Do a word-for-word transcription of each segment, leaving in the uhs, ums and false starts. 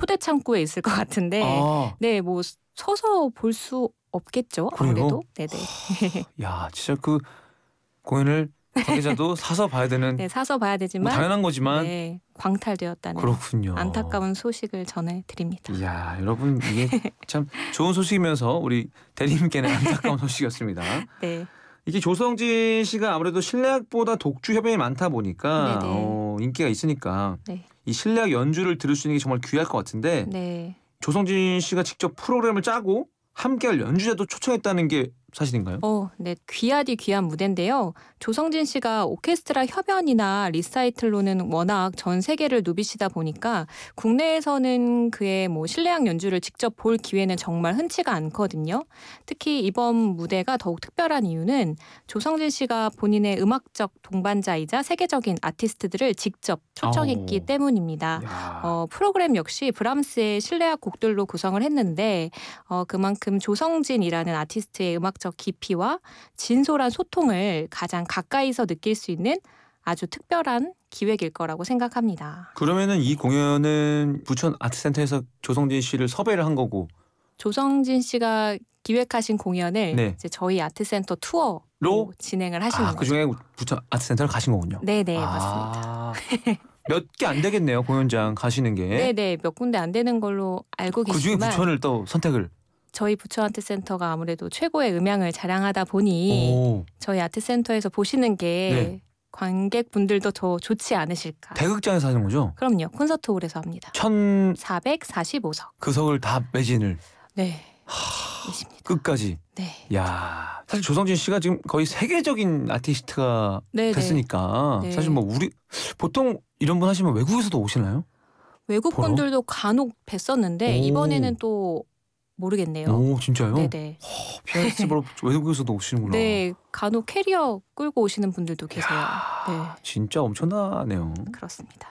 휴대 창고에 있을 것 같은데 아. 네, 뭐 서서 볼 수 없겠죠. 그래요? 아무래도. 네네. 야, 진짜 그 공연을 관계자도 사서 봐야 되는 네, 사서 봐야 되지만 뭐 당연한 거지만 네, 광탈되었다는 그렇군요. 안타까운 소식을 전해드립니다. 이야, 여러분 이게 참 좋은 소식이면서 우리 대리님께는 안타까운 소식이었습니다. 네. 이게 조성진 씨가 아무래도 실내악보다 독주 협연이 많다 보니까 네네. 어, 인기가 있으니까 네. 이 실내악 연주를 들을 수 있는 게 정말 귀할 것 같은데 네. 조성진 씨가 직접 프로그램을 짜고 함께할 연주자도 초청했다는 게 사실인가요? 어, 네, 귀하디 귀한 무대인데요. 조성진 씨가 오케스트라 협연이나 리사이틀로는 워낙 전 세계를 누비시다 보니까 국내에서는 그의 뭐 실내악 연주를 직접 볼 기회는 정말 흔치가 않거든요. 특히 이번 무대가 더욱 특별한 이유는 조성진 씨가 본인의 음악적 동반자이자 세계적인 아티스트들을 직접 초청했기 아오. 때문입니다. 야. 어, 프로그램 역시 브람스의 실내악 곡들로 구성을 했는데 어, 그만큼 조성진이라는 아티스트의 음악적 깊이와 진솔한 소통을 가장 가까이서 느낄 수 있는 아주 특별한 기획일 거라고 생각합니다. 그러면은 이 공연은 부천 아트센터에서 조성진 씨를 섭외를 한 거고 조성진 씨가 기획하신 공연을 네. 이제 저희 아트센터 투어로 로? 진행을 하시는 아, 거죠. 그중에 부천 아트센터를 가신 거군요. 네네, 아, 맞습니다. 몇 개 안 되겠네요, 공연장 가시는 게. 네네, 몇 군데 안 되는 걸로 알고 그중에 계시지만 부천을 또 선택을. 저희 부천 아트센터가 아무래도 최고의 음향을 자랑하다 보니 오. 저희 아트센터에서 보시는 게 네. 관객분들도 더 좋지 않으실까. 대극장에서 하는 거죠? 그럼요. 콘서트홀에서 합니다. 천 사백사십오 석. 그 석을 다 매진을 네. 이십니다. 끝까지. 네. 야, 사실 조성진 씨가 지금 거의 세계적인 아티스트가 네네. 됐으니까 네. 사실 뭐 우리 보통 이런 분 하시면 외국에서도 오시나요? 외국 보러? 분들도 간혹 뵀었는데 오. 이번에는 또 모르겠네요. 오, 진짜요? 네네. 어, 피아니스트 보러 외국에서도 오시는구나. 네, 간혹 캐리어 끌고 오시는 분들도 계세요. 네, 진짜 엄청나네요. 그렇습니다.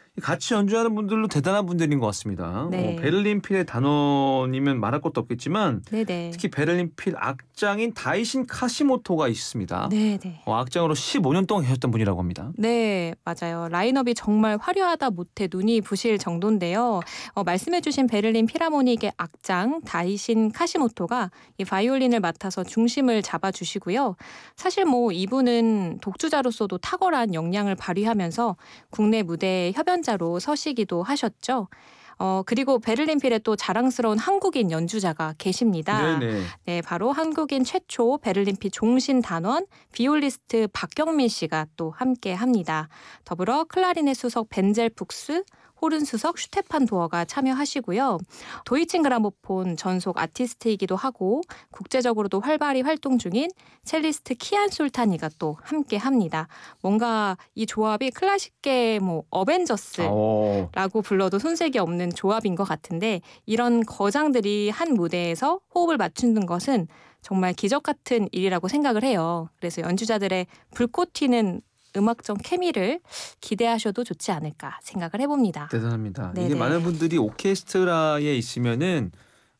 같이 연주하는 분들도 대단한 분들인 것 같습니다. 네. 어, 베를린 필의 단원이면 말할 것도 없겠지만 네네. 특히 베를린 필 악장인 다이신 카시모토가 있습니다. 네네. 어, 악장으로 십오 년 동안 계셨던 분이라고 합니다. 네, 맞아요. 라인업이 정말 화려하다 못해 눈이 부실 정도인데요. 어, 말씀해주신 베를린 필하모닉의 악장 다이신 카시모토가 이 바이올린을 맡아서 중심을 잡아주시고요. 사실 뭐 이분은 독주자로서도 탁월한 역량을 발휘하면서 국내 무대에 협연자로 서시기도 하셨죠. 어, 그리고 베를린 필에 또 자랑스러운 한국인 연주자가 계십니다. 네네. 네, 바로 한국인 최초 베를린필 종신 단원 비올리스트 박경민 씨가 또 함께 합니다. 더불어 클라리넷 수석 벤젤 푹스, 호른 수석 슈테판 도어가 참여하시고요. 도이친 그라모폰 전속 아티스트이기도 하고 국제적으로도 활발히 활동 중인 첼리스트 키안 솔타니가 또 함께 합니다. 뭔가 이 조합이 클래식계 뭐 어벤져스 오. 라고 불러도 손색이 없는 조합인 것 같은데 이런 거장들이 한 무대에서 호흡을 맞추는 것은 정말 기적 같은 일이라고 생각을 해요. 그래서 연주자들의 불꽃 튀는 음악적 케미를 기대하셔도 좋지 않을까 생각을 해봅니다. 대단합니다. 네네. 이게 많은 분들이 오케스트라에 있으면은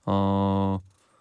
어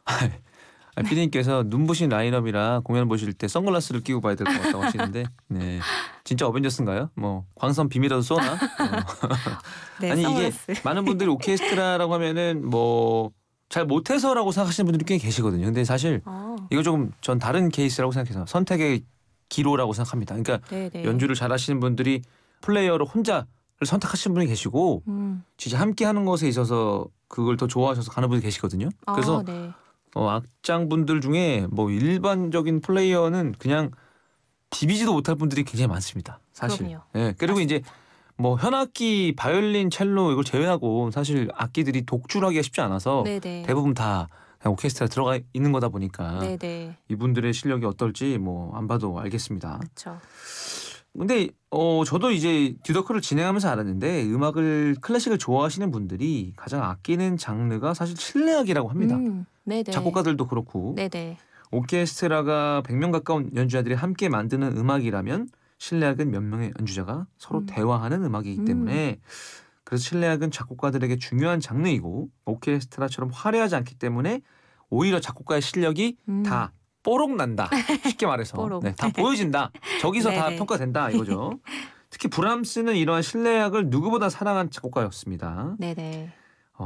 피디님께서 눈부신 라인업이라 공연 보실 때 선글라스를 끼고 봐야 될 것 같다고 하시는데 네, 진짜 어벤져스인가요? 뭐 광선 빔이라도 쏘나? 어. 네, 아니 선글라스. 이게 많은 분들이 오케스트라라고 하면은 뭐 잘 못해서라고 생각하시는 분들이 꽤 계시거든요. 근데 사실 어, 이거 조금 전 다른 케이스라고 생각해서 선택의 기로라고 생각합니다. 그러니까 네네. 연주를 잘하시는 분들이 플레이어로 혼자를 선택하시는 분이 계시고 음. 진짜 함께 하는 것에 있어서 그걸 더 좋아하셔서 가는 분이 계시거든요. 그래서 아, 네. 어, 악장 분들 중에 뭐 일반적인 플레이어는 그냥 비비지도 못할 분들이 굉장히 많습니다. 사실. 그럼요. 예. 그리고 맞습니다. 이제 뭐 현악기, 바이올린, 첼로 이걸 제외하고 사실 악기들이 독주를 하기가 쉽지 않아서 네네. 대부분 다 그냥 오케스트라 들어가 있는 거다 보니까 네네. 이분들의 실력이 어떨지 뭐 안 봐도 알겠습니다. 그렇죠. 근데 어 저도 이제 듀더크를 진행하면서 알았는데 음악을 클래식을 좋아하시는 분들이 가장 아끼는 장르가 사실 실내악이라고 합니다. 음, 네네. 작곡가들도 그렇고 네네. 오케스트라가 백 명 가까운 연주자들이 함께 만드는 음악이라면 실내악은 몇 명의 연주자가 서로 음. 대화하는 음악이기 때문에 그래서 실내악은 작곡가들에게 중요한 장르이고 오케스트라처럼 화려하지 않기 때문에 오히려 작곡가의 실력이 음. 다 뽀록 난다. 쉽게 말해서. 뽀록. 네, 다 보여진다. 저기서 다 네네. 평가된다 이거죠. 특히 브람스는 이러한 실내악을 누구보다 사랑한 작곡가였습니다. 네네.